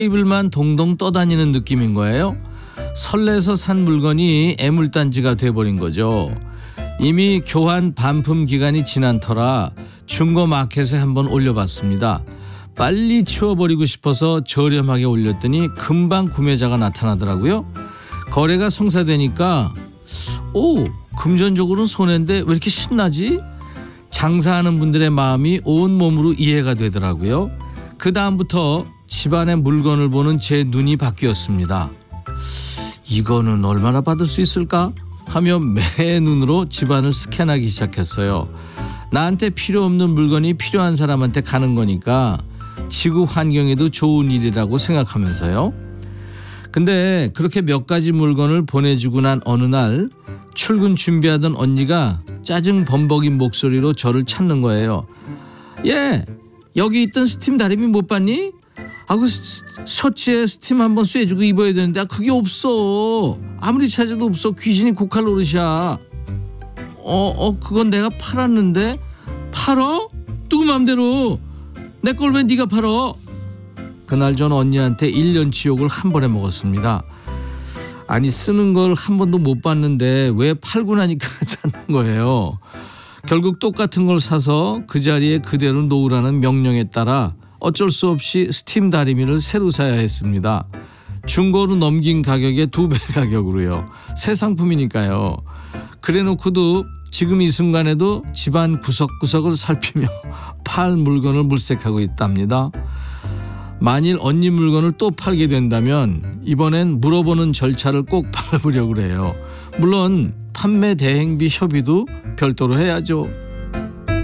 테이블만 동동 떠다니는 느낌인 거예요. 설레서 산 물건이 애물단지가 돼버린 거죠. 이미 교환 반품 기간이 지난 터라 중고 마켓에 한번 올려봤습니다. 빨리 치워버리고 싶어서 저렴하게 올렸더니 금방 구매자가 나타나더라고요. 거래가 성사되니까 금전적으로는 손해인데 왜 이렇게 신나지? 장사하는 분들의 마음이 온몸으로 이해가 되더라고요. 그 다음부터 집안의 물건을 보는 제 눈이 바뀌었습니다. 이거는 얼마나 받을 수 있을까? 하며 매 눈으로 집안을 스캔하기 시작했어요. 나한테 필요 없는 물건이 필요한 사람한테 가는 거니까 지구 환경에도 좋은 일이라고 생각하면서요. 근데 그렇게 몇 가지 물건을 보내주고 난 어느 날 출근 준비하던 언니가 짜증 범벅인 목소리로 저를 찾는 거예요. 예, 여기 있던 스팀 다리미 못 봤니? 그 셔츠에 스팀 한번 쐬주고 입어야 되는데 그게 없어. 아무리 찾아도 없어. 귀신이 고칼 노릇이야. 그건 내가 팔았는데. 팔어? 누구 맘대로. 내 걸 왜 네가 팔어? 그날 전 언니한테 1년치 욕을 한 번에 먹었습니다. 아니 쓰는 걸 한 번도 못 봤는데 왜 팔고 나니까 찾는 거예요. 결국 똑같은 걸 사서 그 자리에 그대로 놓으라는 명령에 따라 어쩔 수 없이 스팀 다리미를 새로 사야 했습니다. 중고로 넘긴 가격에 2배 가격으로요. 새 상품이니까요. 그래놓고도 지금 이 순간에도 집안 구석구석을 살피며 팔 물건을 물색하고 있답니다. 만일 언니 물건을 또 팔게 된다면 이번엔 물어보는 절차를 꼭 밟으려고 해요. 물론 판매 대행비 협의도 별도로 해야죠.